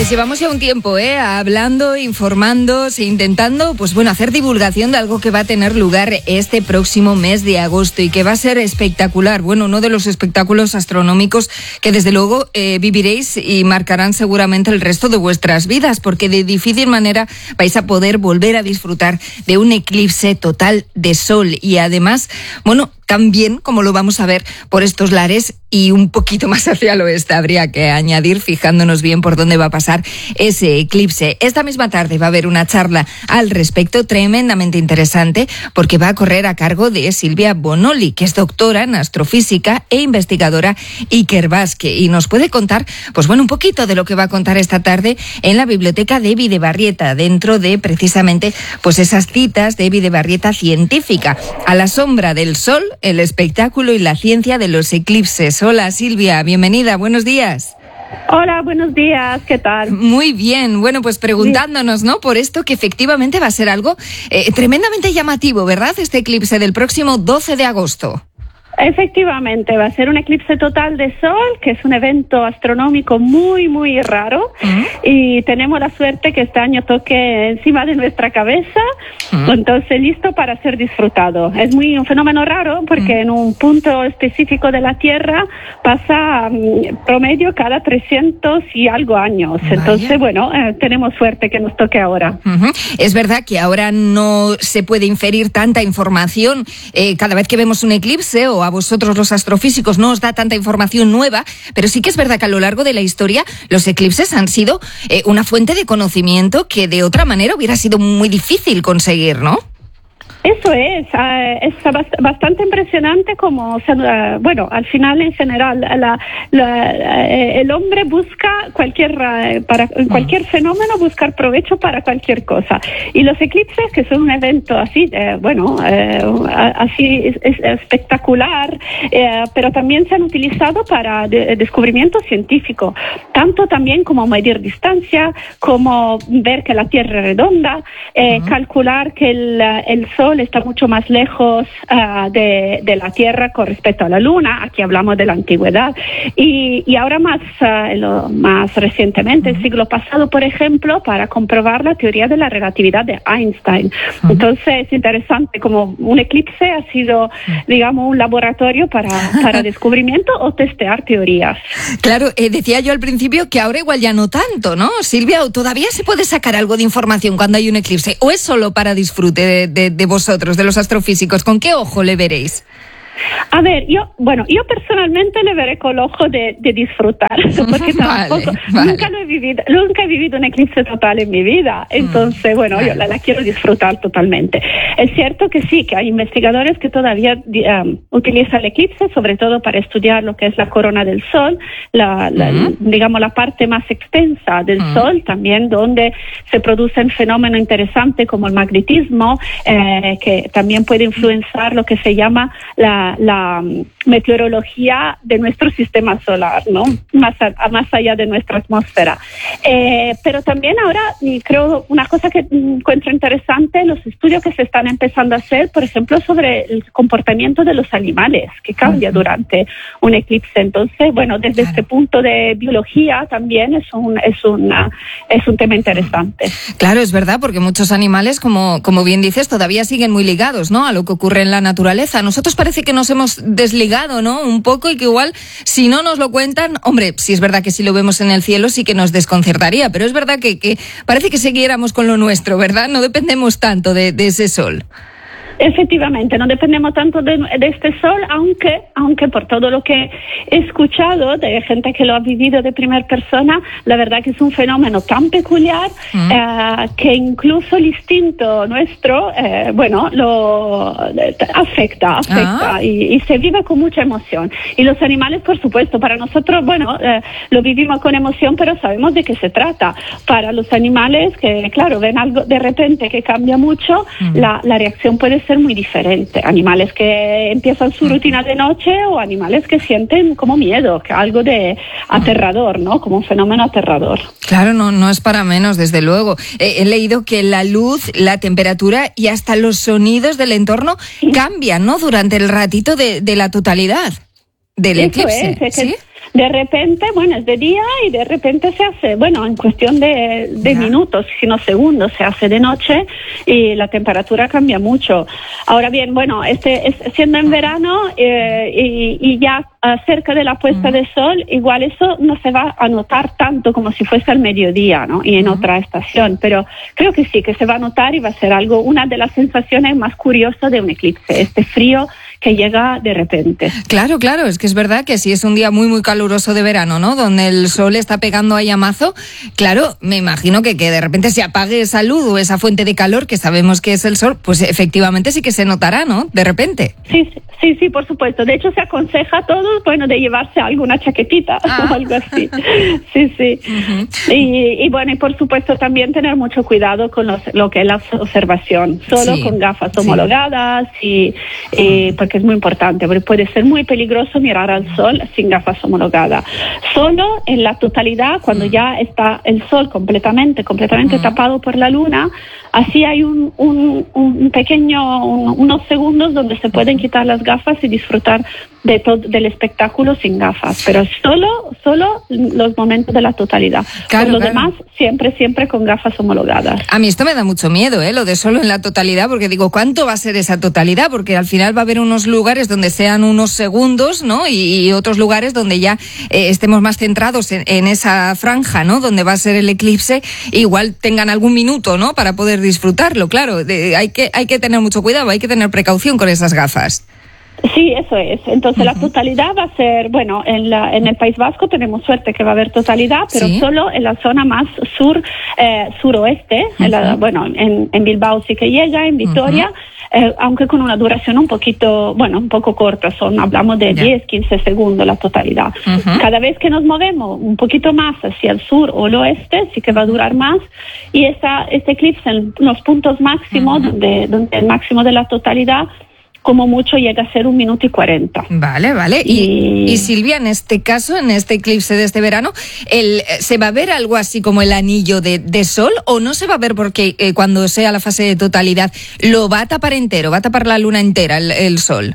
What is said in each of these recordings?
Pues llevamos ya un tiempo, hablando, informándose, intentando, pues bueno, hacer divulgación de algo que va a tener lugar este próximo mes de agosto y que va a ser espectacular. Bueno, uno de los espectáculos astronómicos que desde luego viviréis y marcarán seguramente el resto de vuestras vidas, porque de difícil manera vais a poder volver a disfrutar de un eclipse total de sol y además, bueno, también como lo vamos a ver por estos lares y un poquito más hacia el oeste, habría que añadir, fijándonos bien por dónde va a pasar ese eclipse. Esta misma tarde va a haber una charla al respecto tremendamente interesante porque va a correr a cargo de Silvia Bonoli, que es doctora en astrofísica e investigadora ikerbasque, y nos puede contar, pues bueno, un poquito de lo que va a contar esta tarde en la biblioteca de Bidebarrieta, dentro de precisamente pues esas citas de Bidebarrieta científica, a la sombra del sol, el espectáculo y la ciencia de los eclipses. Hola Silvia, bienvenida, buenos días. Hola, buenos días, ¿qué tal? Muy bien, bueno, pues preguntándonos, ¿no?, por esto que efectivamente va a ser algo tremendamente llamativo, ¿verdad?, este eclipse del próximo 12 de agosto. Efectivamente, va a ser un eclipse total de sol, que es un evento astronómico muy, muy raro, y tenemos la suerte que este año toque encima de nuestra cabeza, entonces listo para ser disfrutado. Es un fenómeno raro porque en un punto específico de la Tierra pasa promedio cada 300 y algo años. Vaya. Entonces, bueno, tenemos suerte que nos toque ahora. Es verdad que ahora no se puede inferir tanta información cada vez que vemos un eclipse, o a vosotros los astrofísicos no os da tanta información nueva, pero sí que es verdad que a lo largo de la historia los eclipses han sido una fuente de conocimiento que de otra manera hubiera sido muy difícil conseguir, ¿no? Eso es bastante impresionante como, bueno, al final en general el hombre busca para cualquier fenómeno, buscar provecho para cualquier cosa. Y los eclipses, que son un evento así, así es espectacular, pero también se han utilizado para descubrimiento científico, tanto también como medir distancia, como ver que la Tierra es redonda, calcular que el Sol está mucho más lejos de la Tierra con respecto a la Luna. Aquí hablamos de la antigüedad. Y ahora más recientemente, el siglo pasado, por ejemplo, para comprobar la teoría de la relatividad de Einstein. Entonces es interesante como un eclipse ha sido, digamos, un laboratorio para descubrimiento o testear teorías. Claro, decía yo al principio que ahora igual ya no tanto, ¿no, Silvia? ¿O todavía se puede sacar algo de información cuando hay un eclipse? ¿O es solo para disfrute de vosotros, de los astrofísicos? ¿Con qué ojo le veréis? A ver, yo personalmente le veré con el ojo de disfrutar, porque tampoco, nunca he vivido un eclipse total en mi vida, entonces, bueno, yo la quiero disfrutar totalmente. Es cierto que sí, que hay investigadores que todavía utilizan el eclipse, sobre todo para estudiar lo que es la corona del Sol, digamos, la parte más extensa del Sol, también donde se producen fenómenos interesantes como el magnetismo, que también puede influenciar lo que se llama la meteorología de nuestro sistema solar, ¿no? Más allá de nuestra atmósfera. Pero también ahora creo una cosa que encuentro interesante, los estudios que se están empezando a hacer, por ejemplo, sobre el comportamiento de los animales que cambia durante un eclipse. Entonces, bueno, desde este punto de biología también es un tema interesante. Claro, es verdad, porque muchos animales, como bien dices, todavía siguen muy ligados, ¿no?, a lo que ocurre en la naturaleza. Nosotros parece que nos hemos desligado, ¿no?, un poco, y que igual si no nos lo cuentan, hombre, sí es verdad que si lo vemos en el cielo sí que nos desconcertaría, pero es verdad que parece que siguiéramos con lo nuestro, ¿verdad? No dependemos tanto de ese sol. Efectivamente, no dependemos tanto de este sol, aunque por todo lo que he escuchado de gente que lo ha vivido de primera persona, la verdad que es un fenómeno tan peculiar que incluso el instinto nuestro, lo afecta y se vive con mucha emoción. Y los animales, por supuesto, para nosotros, lo vivimos con emoción, pero sabemos de qué se trata. Para los animales que, claro, ven algo de repente que cambia mucho, la reacción puede ser muy diferente. Animales que empiezan su rutina de noche o animales que sienten como miedo, que algo de aterrador, ¿no? Como un fenómeno aterrador. Claro, no es para menos, desde luego. He leído que la luz, la temperatura y hasta los sonidos del entorno cambian, ¿no?, durante el ratito de la totalidad del eclipse. ¿Sí? de repente, bueno, es de día y de repente se hace, bueno, en cuestión de minutos, sino segundos, se hace de noche y la temperatura cambia mucho. Ahora bien, bueno, siendo en verano y ya cerca de la puesta de sol, igual eso no se va a notar tanto como si fuese al mediodía, ¿no? Y en otra estación, pero creo que sí, que se va a notar y va a ser una de las sensaciones más curiosas de un eclipse, este frío que llega de repente. Claro, es que es verdad que si es un día muy caluroso de verano, ¿no? Donde el sol está pegando ahí a mazo, claro, me imagino que de repente se apague esa luz o esa fuente de calor que sabemos que es el sol, pues efectivamente sí que se notará, ¿no? De repente. Sí, por supuesto. De hecho, se aconseja a todos, bueno, de llevarse alguna chaquetita o algo así. Sí. Uh-huh. Y bueno, y por supuesto también tener mucho cuidado con lo que es la observación, solo con gafas homologadas y porque es muy importante, porque puede ser muy peligroso mirar al sol sin gafas homologadas. Solo en la totalidad, cuando ya está el sol completamente tapado por la luna, así hay un pequeño, unos segundos donde se pueden quitar las gafas y disfrutar del espectáculo sin gafas, pero solo los momentos de la totalidad. Por lo demás, siempre con gafas homologadas. A mí esto me da mucho miedo, lo de solo en la totalidad, porque digo, ¿cuánto va a ser esa totalidad? Porque al final va a haber unos lugares donde sean unos segundos, ¿no? Y otros lugares donde ya estemos más centrados en esa franja, ¿no? Donde va a ser el eclipse, igual tengan algún minuto, ¿no? Para poder disfrutarlo, claro. Hay que tener mucho cuidado, hay que tener precaución con esas gafas. Sí, eso es. Entonces la totalidad va a ser, bueno, en el País Vasco tenemos suerte que va a haber totalidad, pero solo en la zona más suroeste, en Bilbao sí que llega, en Vitoria, aunque con una duración un poco corta, hablamos de 10-15 segundos la totalidad. Cada vez que nos movemos un poquito más hacia el sur o el oeste, sí que va a durar más, y este eclipse en los puntos máximos, donde el máximo de la totalidad como mucho llega a ser 1 minuto y 40. Vale. Y Silvia, en este caso, en este eclipse de este verano, ¿se va a ver algo así como el anillo de sol o no se va a ver porque cuando sea la fase de totalidad lo va a tapar entero, va a tapar la luna entera el sol?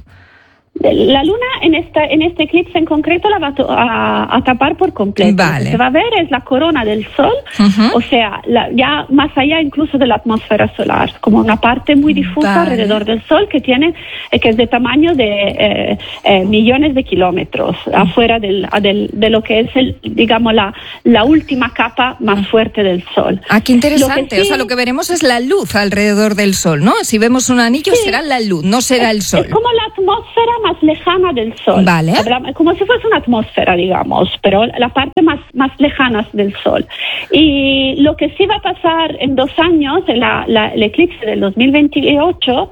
La luna en este eclipse en concreto la va a tapar por completo. Vale. Lo que se va a ver es la corona del sol, o sea, ya más allá incluso de la atmósfera solar, como una parte muy difusa alrededor del sol que es de tamaño de millones de kilómetros afuera de lo que es digamos la última capa más fuerte del sol. Qué interesante. O sea, lo que veremos es la luz alrededor del sol, ¿no? Si vemos un anillo será la luz, no será el sol. Es como la atmósfera más lejana del sol. Vale. Como si fuese una atmósfera, digamos, pero la parte más lejana del sol. Y lo que sí va a pasar en 2 años, el eclipse del 2028,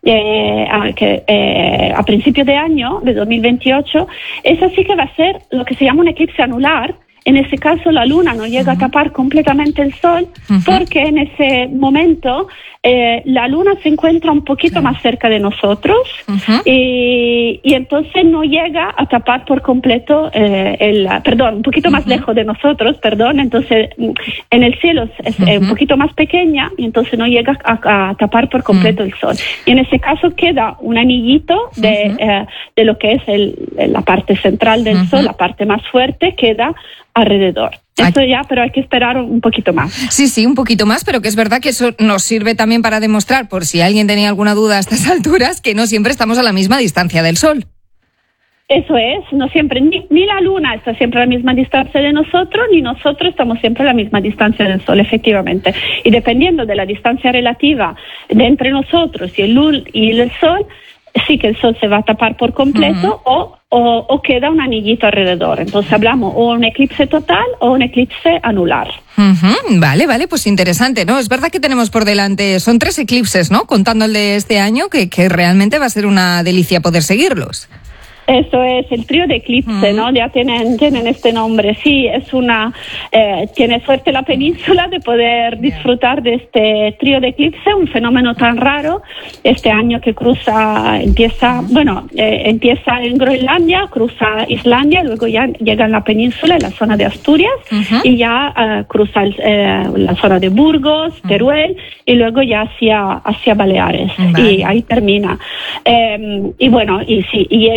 a principio de año, de 2028, eso sí que va a ser lo que se llama un eclipse anular. En ese caso, la luna no llega a tapar completamente el sol, porque en ese momento la luna se encuentra un poquito más cerca de nosotros y entonces no llega a tapar por completo un poquito más lejos de nosotros, entonces en el cielo es un poquito más pequeña y entonces no llega a tapar por completo el sol. Y en ese caso queda un anillito de lo que es la parte central del sol, la parte más fuerte, queda alrededor. Eso ya, pero hay que esperar un poquito más. Sí, un poquito más, pero que es verdad que eso nos sirve también para demostrar, por si alguien tenía alguna duda a estas alturas, que no siempre estamos a la misma distancia del Sol. Eso es, no siempre, ni la luna está siempre a la misma distancia de nosotros, ni nosotros estamos siempre a la misma distancia del sol, efectivamente. Y dependiendo de la distancia relativa de entre nosotros y el sol, sí que el sol se va a tapar por completo o queda un anillito alrededor. Entonces hablamos o un eclipse total o un eclipse anular. Vale, pues interesante, ¿no? Es verdad que tenemos por delante, son 3 eclipses, ¿no? Contando el de este año, que realmente va a ser una delicia poder seguirlos. Eso es el trío de eclipse, ¿no? Ya tienen este nombre. Sí, tiene suerte la península de poder disfrutar de este trío de eclipse, un fenómeno tan raro. Este año que empieza en Groenlandia, cruza Islandia, luego ya llega a la península, en la zona de Asturias, y ya cruza la zona de Burgos, Teruel, y luego ya hacia Baleares. Vale. Y ahí termina. Y llega la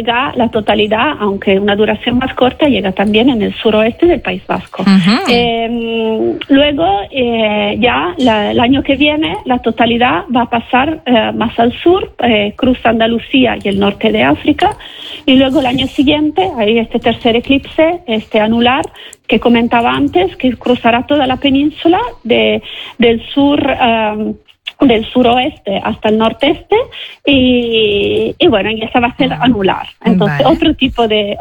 la totalidad, aunque una duración más corta, llega también en el suroeste del País Vasco. Luego, ya el año que viene, la totalidad va a pasar más al sur, cruza Andalucía y el norte de África, y luego el año siguiente hay este tercer eclipse, este anular, que comentaba antes, que cruzará toda la península del sur, del suroeste hasta el norteste, y bueno, y esa va a ser anular. Entonces, otro tipo de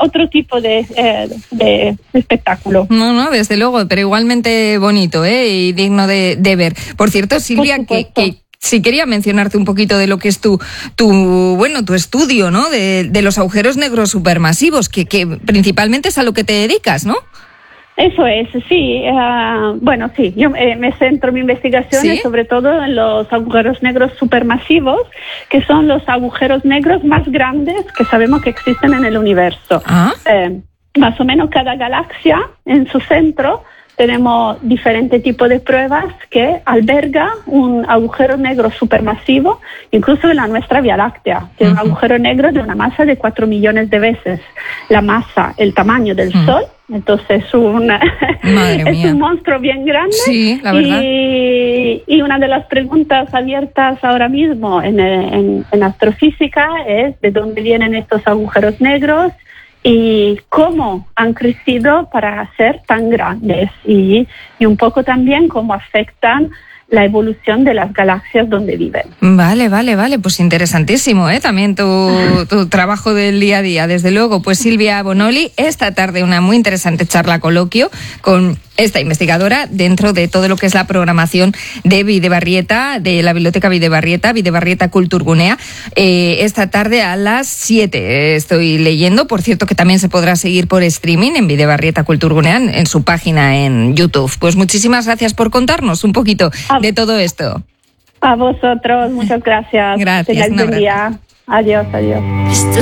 espectáculo. No, desde luego, pero igualmente bonito, y digno de ver. Por cierto, Silvia, que sí quería mencionarte un poquito de lo que es tu estudio, ¿no? De los agujeros negros supermasivos, que principalmente es a lo que te dedicas, ¿no? Eso es, sí. Sí, yo me centro mi investigación sobre todo en los agujeros negros supermasivos, que son los agujeros negros más grandes que sabemos que existen en el universo. Más o menos cada galaxia en su centro tenemos diferentes tipos de pruebas que alberga un agujero negro supermasivo, incluso en la nuestra Vía Láctea, que es un agujero negro de una masa de 4 millones de veces la masa, el tamaño del Sol. Entonces es un monstruo bien grande. Sí, la verdad. Y una de las preguntas abiertas ahora mismo en astrofísica es de dónde vienen estos agujeros negros y cómo han crecido para ser tan grandes, y un poco también cómo afectan la evolución de las galaxias donde viven. Vale, pues interesantísimo, también tu trabajo del día a día, desde luego. Pues Silvia Bonoli, esta tarde una muy interesante charla coloquio con esta investigadora dentro de todo lo que es la programación de Bidebarrieta, de la Biblioteca Bidebarrieta Kulturgunea, esta tarde a las 7. Estoy leyendo, por cierto, que también se podrá seguir por streaming en Bidebarrieta Kulturgunea, en su página en YouTube. Pues muchísimas gracias por contarnos un poquito de todo esto. A vosotros, muchas gracias. Gracias. Buen día. Adiós.